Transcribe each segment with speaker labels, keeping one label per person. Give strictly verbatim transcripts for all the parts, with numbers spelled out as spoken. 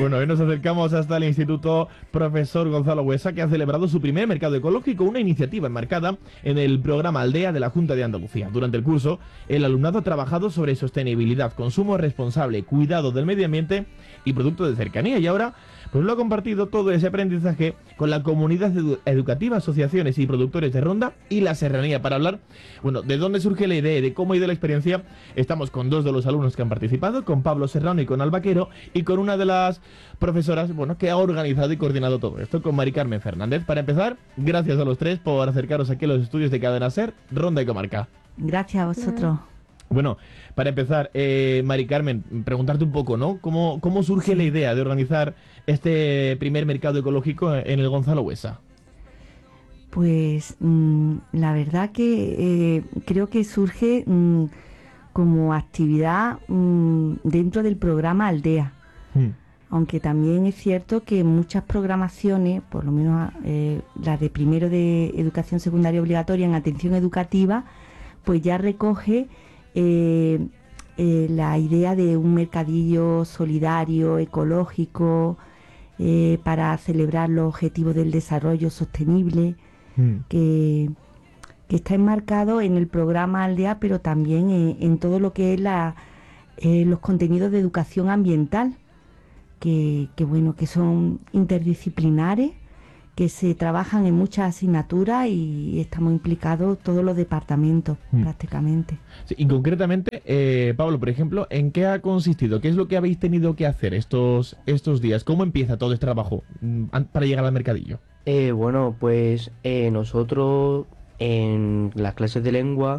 Speaker 1: Bueno, hoy nos acercamos hasta el Instituto Profesor Gonzalo Buesa, que ha celebrado su primer mercado ecológico, una iniciativa enmarcada en el programa Aldea de la Junta de Andalucía. Durante el curso, el alumnado ha trabajado sobre sostenibilidad, consumo responsable, cuidado del medio ambiente y productos de cercanía. Y ahora, pues lo ha compartido todo ese aprendizaje con la comunidad edu- educativa, asociaciones y productores de Ronda y la Serranía. Para hablar, bueno, de dónde surge la idea y de cómo ha ido la experiencia, estamos con dos de los alumnos que han participado, con Pablo Serrano y con Alba Quero, y con una de las profesoras, bueno, que ha organizado y coordinado todo esto, con Mari Carmen Fernández. Para empezar, gracias a los tres por acercaros aquí a los estudios de Cadena Ser, Ronda y Comarca.
Speaker 2: Gracias a vosotros.
Speaker 1: Bueno, para empezar, eh, Mari Carmen, preguntarte un poco, ¿no? ¿Cómo, cómo surge
Speaker 2: Sí.
Speaker 1: la idea de organizar este primer mercado ecológico en el Gonzalo Buesa?
Speaker 2: Pues mmm, la verdad que eh, creo que surge mmm, como actividad mmm, dentro del programa Aldea.
Speaker 1: Hmm.
Speaker 2: Aunque también es cierto que muchas programaciones, por lo menos eh, la de primero de educación secundaria obligatoria en atención educativa, pues ya recoge eh, eh, la idea de un mercadillo solidario, ecológico, eh, para celebrar los objetivos del desarrollo sostenible,
Speaker 1: Hmm.
Speaker 2: que, que está enmarcado en el programa Aldea, pero también en, en todo lo que es la, eh, los contenidos de educación ambiental, que, que bueno, que son interdisciplinares, que se trabajan en muchas asignaturas y estamos implicados todos los departamentos
Speaker 1: Mm.
Speaker 2: prácticamente.
Speaker 1: Sí, y concretamente, eh, Pablo, por ejemplo, ¿en qué ha consistido? ¿Qué es lo que habéis tenido que hacer estos, estos días? ¿Cómo empieza todo este trabajo mm, an- para llegar al mercadillo?
Speaker 3: Eh, bueno, pues eh, nosotros en las clases de lengua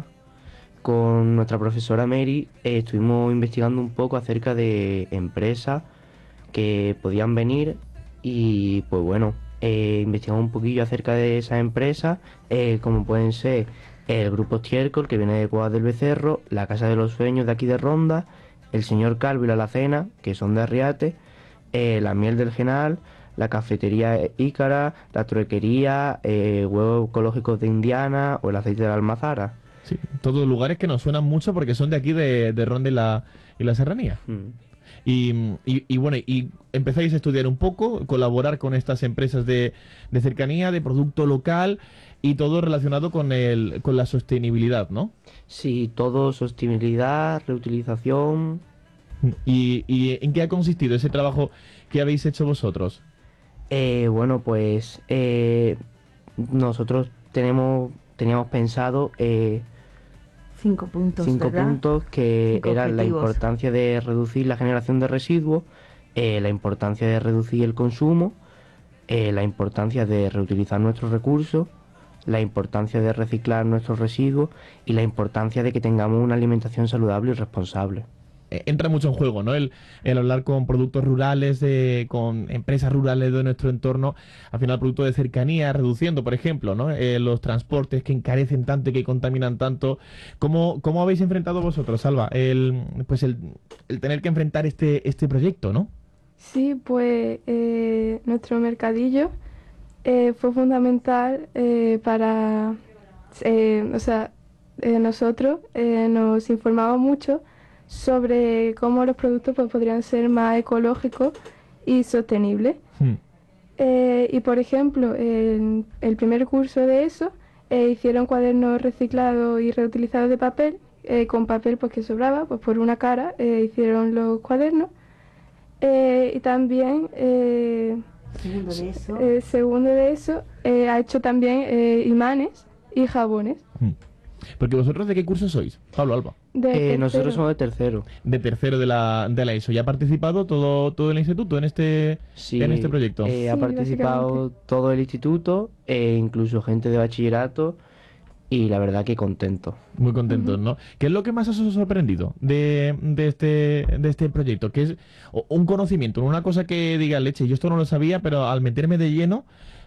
Speaker 3: con nuestra profesora Mary eh, estuvimos investigando un poco acerca de empresas que podían venir y pues bueno, eh, investigamos un poquillo acerca de esas empresas, eh, como pueden ser el Grupo Estiércol, que viene de Cuevas del Becerro, la Casa de los Sueños de aquí de Ronda, el Señor Calvo y la Alacena, que son de Arriate, eh, la Miel del Genal, la Cafetería Ícara, la Truequería, eh, Huevos Ecológicos de Indiana o el Aceite de la Almazara.
Speaker 1: Sí, todos lugares que nos suenan mucho porque son de aquí de, de Ronda y la, y la Serranía.
Speaker 3: Mm.
Speaker 1: Y, y- y bueno, y empezáis a estudiar un poco, colaborar con estas empresas de, de cercanía, de producto local y todo relacionado con, el, con la sostenibilidad, ¿no?
Speaker 3: Sí, todo sostenibilidad, reutilización.
Speaker 1: ¿Y, y en qué ha consistido ese trabajo que habéis hecho vosotros?
Speaker 3: Eh, bueno, pues eh, nosotros tenemos, teníamos pensado eh,
Speaker 2: Cinco puntos,
Speaker 3: cinco
Speaker 2: ¿verdad?
Speaker 3: puntos que
Speaker 2: Cinco
Speaker 3: eran la
Speaker 2: objetivos.
Speaker 3: importancia de reducir la generación de residuos, eh, la importancia de reducir el consumo, eh, la importancia de reutilizar nuestros recursos, la importancia de reciclar nuestros residuos y la importancia de que tengamos una alimentación saludable y responsable.
Speaker 1: Eh, Entra mucho en juego, ¿no? El, el hablar con productos rurales, de, con empresas rurales de nuestro entorno, al final productos de cercanía, reduciendo, por ejemplo, ¿no? Eh, los transportes que encarecen tanto y que contaminan tanto. ¿Cómo, cómo habéis enfrentado vosotros, Salva, el, pues el, el tener que enfrentar este, este proyecto, ¿no?
Speaker 4: Sí, pues eh, nuestro mercadillo eh, fue fundamental eh, para, eh, o sea, eh, nosotros eh, nos informamos mucho sobre cómo los productos pues, podrían ser más ecológicos y sostenibles.
Speaker 1: Hmm.
Speaker 4: Eh, y por ejemplo, en el primer curso de eso eh, hicieron cuadernos reciclados y reutilizados de papel, eh, con papel pues, que sobraba, pues por una cara eh, hicieron los cuadernos. Eh, y también, eh,
Speaker 2: Segundo de eso,
Speaker 4: eh, segundo de eso, eh, ha hecho también eh, imanes y jabones.
Speaker 1: Hmm. Porque vosotros, ¿de qué curso sois? Pablo, Alba.
Speaker 4: De
Speaker 3: Eh,
Speaker 4: tercero.
Speaker 3: nosotros somos de tercero.
Speaker 1: De tercero de la, de la ESO. ¿Ya ha participado todo, todo el instituto en este,
Speaker 3: Sí,
Speaker 1: en este proyecto?
Speaker 3: eh, ha
Speaker 4: Sí,
Speaker 3: participado
Speaker 4: básicamente.
Speaker 3: todo el instituto, e incluso gente de bachillerato, y la verdad que contento.
Speaker 1: Muy contentos, ¿no? ¿Qué es lo que más os ha sorprendido de, de este, de este proyecto? ¿Qué es o- un conocimiento, una cosa que diga leche? Yo esto no lo sabía, pero al meterme de lleno,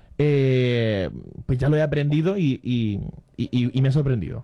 Speaker 1: eh, pues ya lo he aprendido y, y- y- y me ha sorprendido.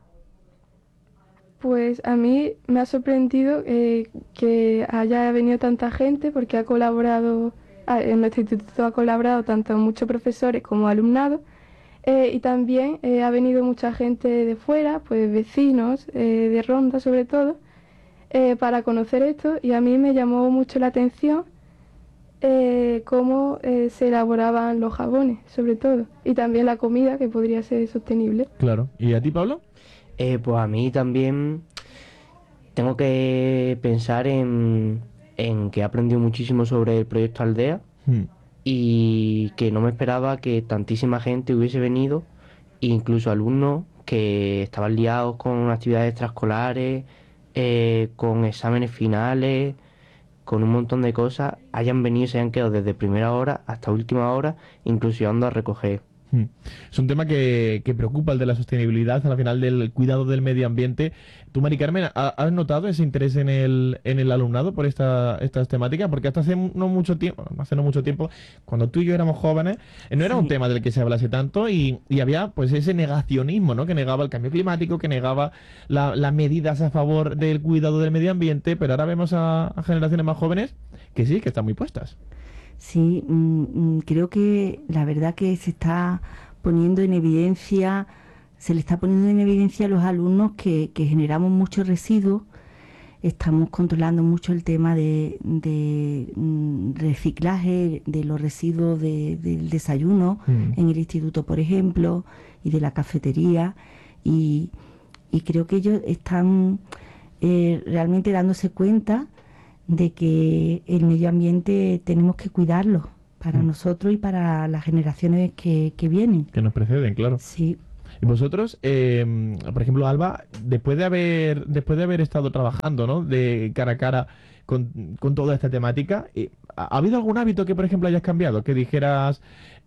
Speaker 4: Pues a mí me ha sorprendido eh, que haya venido tanta gente porque ha colaborado, ah, en nuestro instituto ha colaborado tanto muchos profesores como alumnado. Eh, y también eh, ha venido mucha gente de fuera, pues vecinos, eh, de Ronda sobre todo, eh, para conocer esto y a mí me llamó mucho la atención eh, cómo eh, se elaboraban los jabones, sobre todo, y también la comida, que podría ser sostenible.
Speaker 1: Claro. ¿Y a ti, Pablo?
Speaker 3: Eh, pues a mí también tengo que pensar en, en que he aprendido muchísimo sobre el proyecto Aldea
Speaker 1: Hmm.
Speaker 3: y que no me esperaba que tantísima gente hubiese venido, incluso alumnos que estaban liados con actividades extraescolares, eh, con exámenes finales, con un montón de cosas, hayan venido y se hayan quedado desde primera hora hasta última hora, incluso llegando a recoger.
Speaker 1: Hmm. Es un tema que, que preocupa, el de la sostenibilidad, al final del cuidado del medio ambiente. Tú, Mari Carmen, ¿ha- ¿has notado ese interés en el, en el alumnado por esta, estas temáticas? Porque hasta hace no mucho tiempo, hace no mucho tiempo, cuando tú y yo éramos jóvenes, eh, no era un
Speaker 2: Sí.
Speaker 1: tema del que se hablase tanto y, y había pues ese negacionismo, ¿no? Que negaba el cambio climático, que negaba la- las medidas a favor del cuidado del medio ambiente, pero ahora vemos a, a generaciones más jóvenes que sí, que están muy puestas.
Speaker 2: Sí, mm, mm, creo que la verdad que se está poniendo en evidencia, se le está poniendo en evidencia a los alumnos que, que generamos muchos residuos, estamos controlando mucho el tema de, de, mm, reciclaje de los residuos de- del desayuno
Speaker 1: Mm.
Speaker 2: en el instituto, por ejemplo, y de la cafetería, y, y creo que ellos están eh, realmente dándose cuenta de que el medio ambiente tenemos que cuidarlo para
Speaker 1: Mm.
Speaker 2: nosotros y para las generaciones que, que vienen.
Speaker 1: Que nos preceden, claro.
Speaker 2: Sí,
Speaker 1: Y vosotros, eh, por ejemplo, Alba, después de haber, después de haber estado trabajando, ¿no? De cara a cara con, con toda esta temática, eh, ¿ha ha habido algún hábito que, por ejemplo, hayas cambiado? Que dijeras,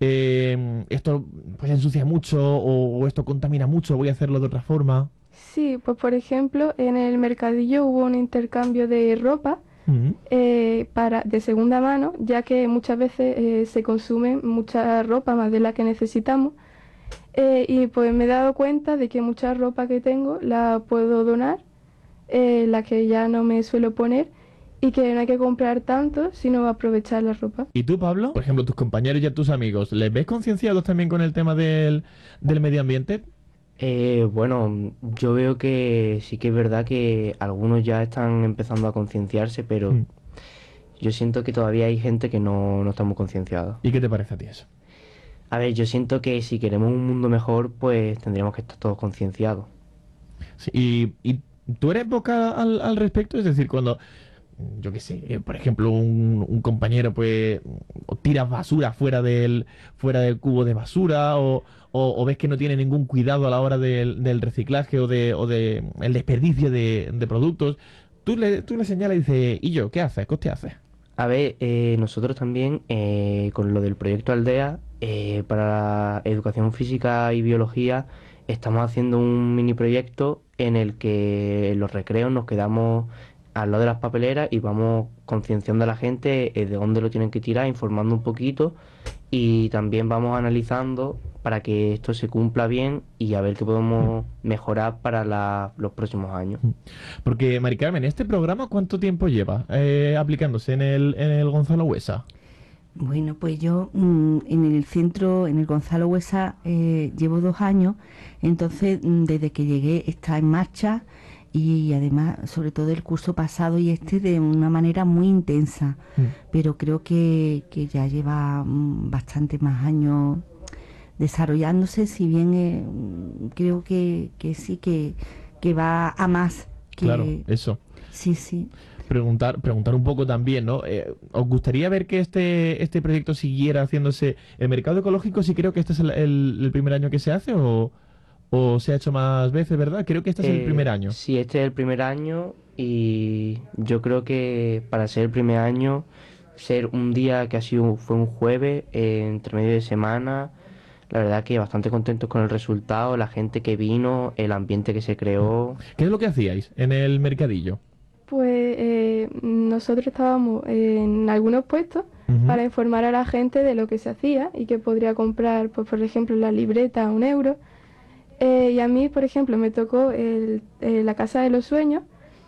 Speaker 1: eh, esto pues ensucia mucho o, o esto contamina mucho, voy a hacerlo de otra forma.
Speaker 4: Sí, pues por ejemplo, en el mercadillo hubo un intercambio de ropa
Speaker 1: Mm.
Speaker 4: eh, para, de segunda mano, ya que muchas veces eh, se consume mucha ropa más de la que necesitamos. Eh, y pues me he dado cuenta de que mucha ropa que tengo la puedo donar, eh, la que ya no me suelo poner, y que no hay que comprar tanto, sino aprovechar la ropa.
Speaker 1: ¿Y tú, Pablo? Por ejemplo, tus compañeros y a tus amigos, ¿les ves concienciados también con el tema del, del medio ambiente?
Speaker 3: Eh, bueno, yo veo que sí que es verdad que algunos ya están empezando a concienciarse, pero
Speaker 1: Mm.
Speaker 3: yo siento que todavía hay gente que no, no está muy concienciada.
Speaker 1: ¿Y qué te parece a ti eso?
Speaker 3: A ver, yo siento que si queremos un mundo mejor, pues tendríamos que estar todos concienciados.
Speaker 1: Sí, y, y tú eres vocal al, al respecto, es decir, cuando, yo qué sé, eh, por ejemplo, un, un compañero pues o tira basura fuera del, fuera del cubo de basura o, o- o ves que no tiene ningún cuidado a la hora del, del reciclaje o de, o de el desperdicio de, de productos, tú le, tú le señalas y dices, ¿y yo qué haces? ¿Qué usted hace?
Speaker 3: A ver, eh, nosotros también, eh, con lo del proyecto Aldea, eh, para educación física y biología, estamos haciendo un mini proyecto en el que en los recreos nos quedamos al lado de las papeleras y vamos concienciando a la gente eh, de dónde lo tienen que tirar, informando un poquito y también vamos analizando para que esto se cumpla bien y a ver qué podemos mejorar para la- los próximos años.
Speaker 1: Porque, Mari Carmen, ¿este programa cuánto tiempo lleva eh, aplicándose en el, en el Gonzalo Huesa?
Speaker 2: bueno, pues yo mm, en el centro, en el Gonzalo Huesa, eh, llevo dos años, entonces mm, desde que llegué está en marcha y además, sobre todo el curso pasado y este, de una manera muy intensa,
Speaker 1: Mm.
Speaker 2: pero creo que, que ya lleva mm, bastante más años desarrollándose, si bien eh, mm, creo que, que sí, que, que va a más. Que,
Speaker 1: Claro, eso.
Speaker 2: Sí, sí.
Speaker 1: Preguntar, preguntar un poco también, ¿no? Eh, ¿os gustaría ver que este, este proyecto siguiera haciéndose el mercado ecológico? Sí, creo que este es el, el- el primer año que se hace o, o se ha hecho más veces, ¿verdad? Creo que este es el
Speaker 3: Eh,
Speaker 1: primer año.
Speaker 3: Sí, este es el primer año y yo creo que para ser el primer año, ser un día que ha sido, fue un jueves, eh, entre medio de semana, la verdad que bastante contentos con el resultado, la gente que vino, el ambiente que se creó.
Speaker 1: ¿Qué es lo que hacíais en el mercadillo?
Speaker 4: Pues eh, nosotros estábamos en algunos puestos
Speaker 1: Ujú.
Speaker 4: para informar a la gente de lo que se hacía y que podría comprar, pues, por ejemplo, la libreta a un euro. Eh, y a mí, por ejemplo, me tocó el- eh, la Casa de los Sueños,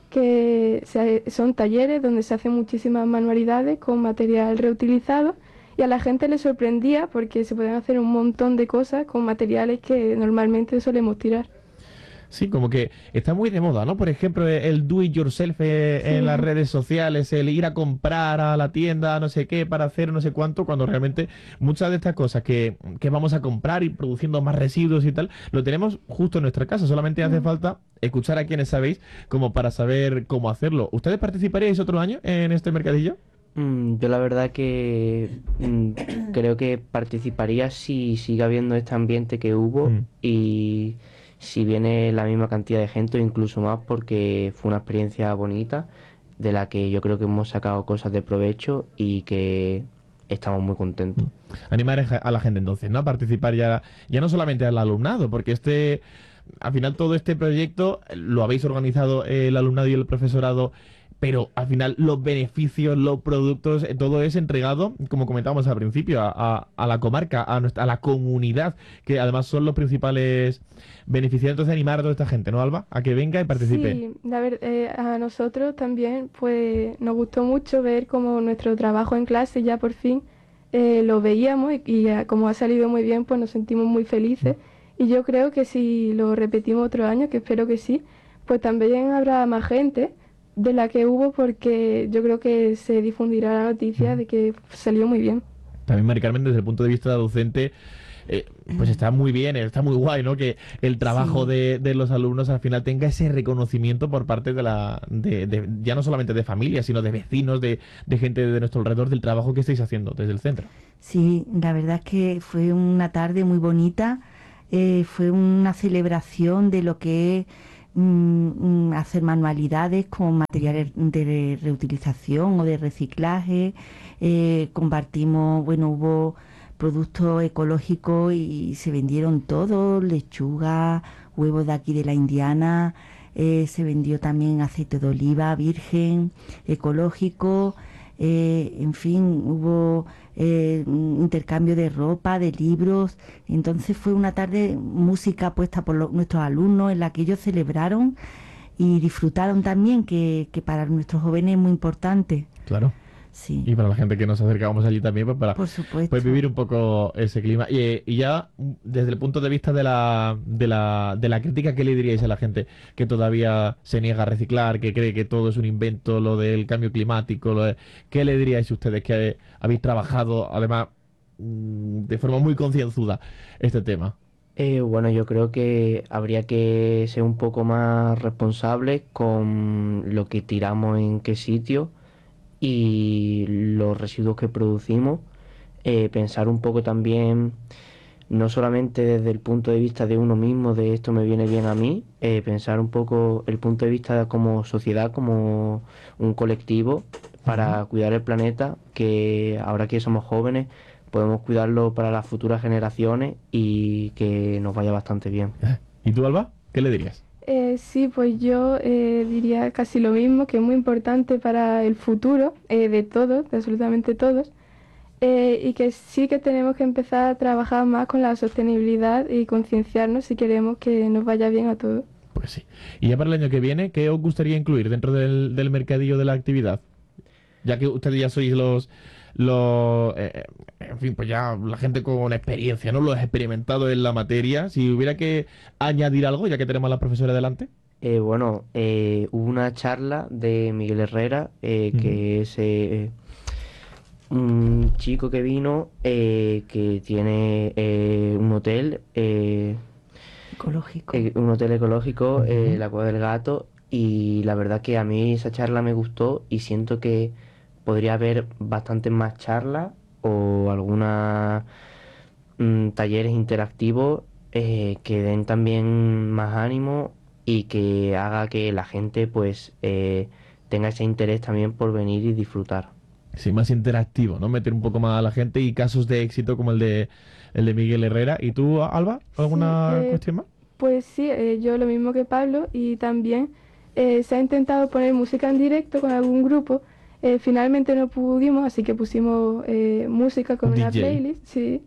Speaker 4: que se- son talleres donde se hacen muchísimas manualidades con material reutilizado y a la gente le sorprendía porque se pueden hacer un montón de cosas con materiales que normalmente solemos tirar.
Speaker 1: Sí, como que está muy de moda, ¿no? Por ejemplo, el do it yourself eh,
Speaker 4: Sí.
Speaker 1: en las redes sociales, el ir a comprar a la tienda, no sé qué, para hacer no sé cuánto, cuando realmente muchas de estas cosas que, que vamos a comprar y produciendo más residuos y tal, lo tenemos justo en nuestra casa. Solamente hace
Speaker 4: Mm.
Speaker 1: falta escuchar a quienes sabéis como para saber cómo hacerlo. ¿Ustedes participaríais otro año en este mercadillo?
Speaker 3: Mm, yo la verdad que mm, creo que participaría si sigue habiendo este ambiente que hubo
Speaker 1: Mm.
Speaker 3: y si viene la misma cantidad de gente o incluso más, porque fue una experiencia bonita de la que yo creo que hemos sacado cosas de provecho y que estamos muy contentos.
Speaker 1: Animar a a la gente entonces, ¿no? A participar ya, ya no solamente al alumnado, porque este, al final todo este proyecto eh, lo habéis organizado el alumnado y el profesorado, pero al final los beneficios, los productos, eh, todo es entregado, como comentábamos al principio, a, a- a la comarca, a, nuestra, a la comunidad, que además son los principales beneficiarios. Entonces animar a toda esta gente, ¿no, Alba? A que venga y participe.
Speaker 4: Sí, la ver- eh, a nosotros también pues nos gustó mucho ver como nuestro trabajo en clase ya por fin eh, lo veíamos y, y, ah, como ha salido muy bien pues nos sentimos muy felices y yo creo que si lo repetimos otro año, que espero que sí, pues también habrá más gente de la que hubo porque yo creo que se difundirá la noticia de que salió muy bien.
Speaker 1: También, Mari Carmen, desde el punto de vista docente, eh, pues está muy bien, está muy guay, ¿no? Que el trabajo
Speaker 2: Sí.
Speaker 1: de, de los alumnos al final tenga ese reconocimiento por parte de la, de, de- ya no solamente de familias, sino de vecinos, de, de gente de nuestro alrededor, del trabajo que estáis haciendo desde el centro.
Speaker 2: Sí, la verdad es que fue una tarde muy bonita, eh, fue una celebración de lo que es mm, mm, hacer manualidades con materiales de reutilización o de reciclaje. eh, compartimos, bueno, hubo productos ecológicos y se vendieron todos, lechuga, huevos de aquí de la Indiana, eh, se vendió también aceite de oliva virgen, ecológico. Eh, en fin, hubo eh, un intercambio de ropa, de libros. Entonces fue una tarde música puesta por los- nuestros alumnos en la que ellos celebraron y disfrutaron también, que, que para nuestros jóvenes es muy importante.
Speaker 1: Claro.
Speaker 2: Sí,
Speaker 1: Y para la gente que nos acercamos allí también, pues para
Speaker 2: por supuesto.
Speaker 1: pues vivir un poco ese clima. Y, eh, y ya, mm, desde el punto de vista de la, de la, de la crítica, ¿qué le diríais a la gente que todavía se niega a reciclar, que cree que todo es un invento, lo del cambio climático? Lo de- ¿qué le diríais ustedes que eh, habéis trabajado, además, mm, de forma muy concienzuda, este tema?
Speaker 3: Eh, bueno, yo creo que habría que ser un poco más responsables con lo que tiramos en qué sitio y los residuos que producimos. Eh, pensar un poco también, no solamente desde el punto de vista de uno mismo, de esto me viene bien a mí, eh, pensar un poco el punto de vista como sociedad, como un colectivo, para cuidar el planeta, que ahora que somos jóvenes podemos cuidarlo para las futuras generaciones y que nos vaya bastante bien.
Speaker 1: ¿Y tú, Alba? ¿Qué le dirías?
Speaker 4: Eh, sí, pues yo eh, diría casi lo mismo, que es muy importante para el futuro eh, de todos, de absolutamente todos, eh, y que sí que tenemos que empezar a trabajar más con la sostenibilidad y concienciarnos si queremos que nos vaya bien a todos.
Speaker 1: Pues sí. Y ya para el año que viene, ¿qué os gustaría incluir dentro del, del mercadillo de la actividad? Ya que ustedes ya sois los, los eh, en fin, pues ya la gente con experiencia, ¿no? Los experimentados en la materia. Si hubiera que añadir algo, ya que tenemos a la profesora delante.
Speaker 3: Eh, bueno, eh, hubo una charla de Miguel Herrera, eh,
Speaker 1: Ujú.
Speaker 3: que es eh, un chico que vino, eh, que tiene eh, un hotel, eh,
Speaker 2: Ecológico.
Speaker 3: eh, un hotel ecológico, eh,
Speaker 1: Ujú.
Speaker 3: La Cueva del Gato, y la verdad que a mí esa charla me gustó y siento que podría haber bastantes más charlas o algunos talleres interactivos eh, que den también más ánimo y que haga que la gente pues eh, tenga ese interés también por venir y disfrutar.
Speaker 1: Sí, más interactivo, ¿no? Meter un poco más a la gente y casos de éxito como el de el de Miguel Herrera. ¿Y tú, Alba?
Speaker 4: Sí,
Speaker 1: ¿Alguna
Speaker 4: eh,
Speaker 1: cuestión más?
Speaker 4: pues sí, eh, yo lo mismo que Pablo y también eh, se ha intentado poner música en directo con algún grupo. Eh, finalmente no pudimos, así que pusimos eh, música con
Speaker 1: Un
Speaker 4: una
Speaker 1: D J.
Speaker 4: playlist, sí.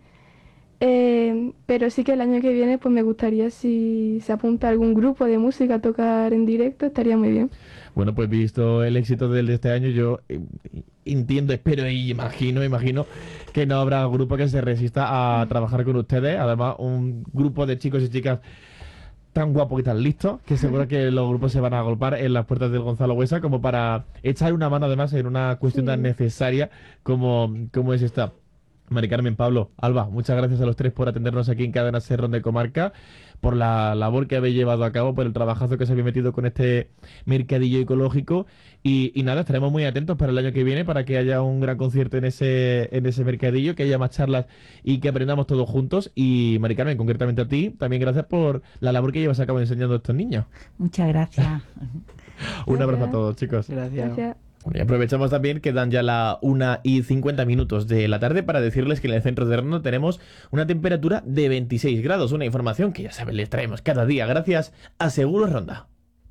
Speaker 4: Eh, pero sí que el año que viene pues me gustaría si se apunta algún grupo de música a tocar en directo, estaría muy bien.
Speaker 1: Bueno, pues visto el éxito del de este año, yo eh, entiendo, espero y imagino, imagino que no habrá grupo que se resista a trabajar con ustedes. Además, un grupo de chicos y chicas tan guapos y tan listos que seguro que los grupos se van a agolpar en las puertas del Gonzalo Buesa como para echar una mano además en una cuestión
Speaker 4: Sí.
Speaker 1: tan necesaria como, como es esta. Mari Carmen, Pablo, Alba, muchas gracias a los tres por atendernos aquí en Cadena Ser Ronda y Comarca, por la labor que habéis llevado a cabo, por el trabajazo que se habéis metido con este mercadillo ecológico y, y nada, estaremos muy atentos para el año que viene para que haya un gran concierto en ese en ese mercadillo, que haya más charlas y que aprendamos todos juntos. Y Mari Carmen, concretamente a ti, también gracias por la labor que llevas a cabo enseñando a estos niños.
Speaker 2: Muchas gracias.
Speaker 1: Un abrazo a
Speaker 4: Gracias.
Speaker 1: todos, chicos.
Speaker 3: Gracias.
Speaker 4: Gracias.
Speaker 1: Bueno, y aprovechamos también que dan ya la una y cincuenta minutos de la tarde para decirles que en el centro de Ronda tenemos una temperatura de veintiséis grados. Una información que ya saben, les traemos cada día gracias a Seguros Ronda.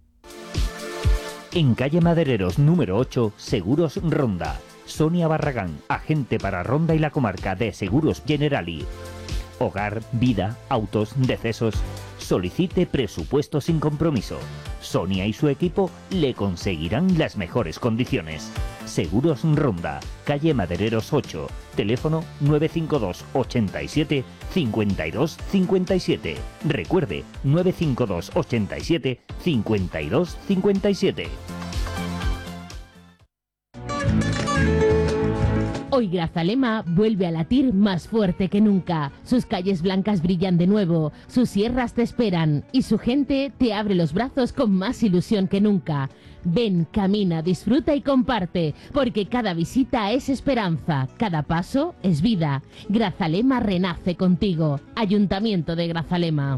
Speaker 5: En calle Madereros número ocho, Seguros Ronda. Sonia Barragán, agente para Ronda y la comarca de Seguros Generali. Hogar, vida, autos, decesos. Solicite presupuesto sin compromiso. Sonia y su equipo le conseguirán las mejores condiciones. Seguros Ronda, calle Madereros ocho, teléfono nueve cinco dos ochenta y siete cincuenta y dos cincuenta y siete. Recuerde, nueve cinco dos ochenta y siete cincuenta y dos cincuenta y siete.
Speaker 6: Hoy Grazalema vuelve a latir más fuerte que nunca. Sus calles blancas brillan de nuevo, sus sierras te esperan y su gente te abre los brazos con más ilusión que nunca. Ven, camina, disfruta y comparte, porque cada visita es esperanza, cada paso es vida. Grazalema renace contigo. Ayuntamiento de Grazalema.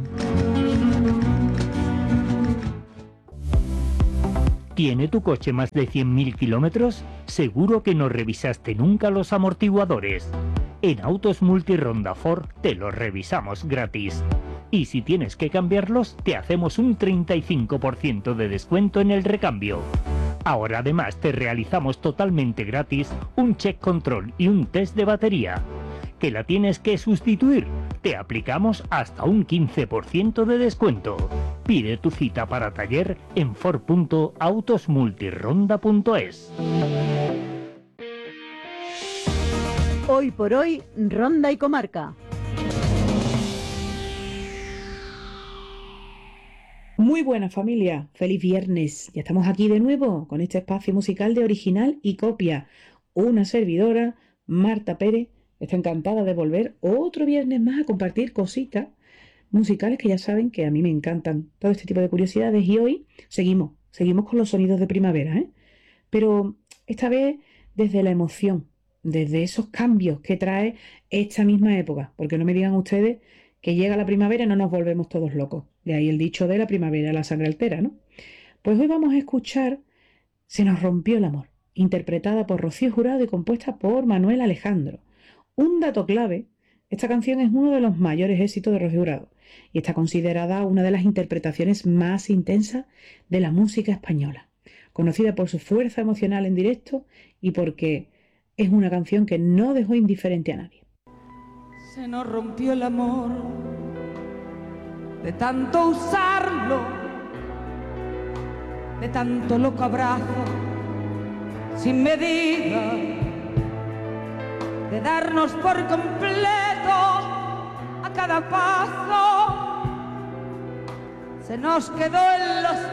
Speaker 5: ¿Tiene tu coche más de cien mil kilómetros? Seguro que no revisaste nunca los amortiguadores. En Autos Multironda Ford te los revisamos gratis. Y si tienes que cambiarlos, te hacemos un treinta y cinco por ciento de descuento en el recambio. Ahora además te realizamos totalmente gratis un check control y un test de batería. ¿Que la tienes que sustituir? Te aplicamos hasta un quince por ciento de descuento. Pide tu cita para taller en ford punto autos multironda punto es.
Speaker 7: Hoy por hoy, Ronda y Comarca.
Speaker 8: Muy buena familia, feliz viernes. Ya estamos aquí de nuevo con este espacio musical de original y copia. Una servidora, Marta Pérez, está encantada de volver otro viernes más a compartir cositas musicales que ya saben que a mí me encantan todo este tipo de curiosidades. Y hoy seguimos, seguimos con los sonidos de primavera, ¿eh? Pero esta vez desde la emoción, desde esos cambios que trae esta misma época, porque no me digan ustedes que llega la primavera y no nos volvemos todos locos. De ahí el dicho de la primavera la sangre altera, ¿no? Pues hoy vamos a escuchar Se nos rompió el amor, interpretada por Rocío Jurado y compuesta por Manuel Alejandro. Un dato clave, esta canción es uno de los mayores éxitos de Rocío Jurado y está considerada una de las interpretaciones más intensas de la música española, conocida por su fuerza emocional en directo y porque es una canción que no dejó indiferente a nadie.
Speaker 9: Se nos rompió el amor de tanto usarlo, de tanto loco abrazo sin medida, de darnos por completo a cada paso. Se nos quedó en los